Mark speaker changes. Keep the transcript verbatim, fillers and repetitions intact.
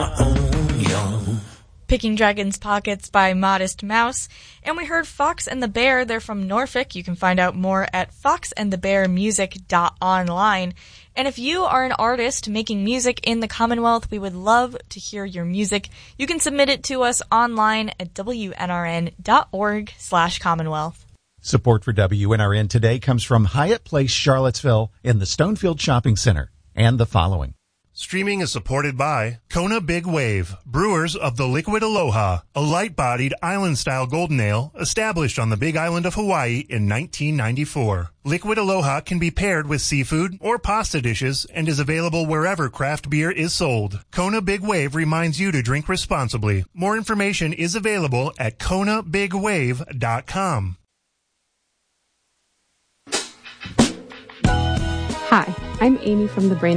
Speaker 1: Picking Dragon's Pockets by Modest Mouse. And we heard Fox and the Bear. They're from Norfolk. You can find out more at fox and the bear music dot online. And if you are an artist making music in the Commonwealth, we would love to hear your music. You can submit it to us online at W N R N dot org slash Commonwealth.
Speaker 2: Support for W N R N today comes from Hyatt Place Charlottesville in the Stonefield Shopping Center and the following.
Speaker 3: Streaming is supported by Kona Big Wave, brewers of the Liquid Aloha, a light-bodied island-style golden ale established on the Big Island of Hawaii in nineteen ninety-four. Liquid Aloha can be paired with seafood or pasta dishes and is available wherever craft beer is sold. Kona Big Wave reminds you to drink responsibly. More information is available at kona big wave dot com.
Speaker 4: Hi, I'm Amy from the Brain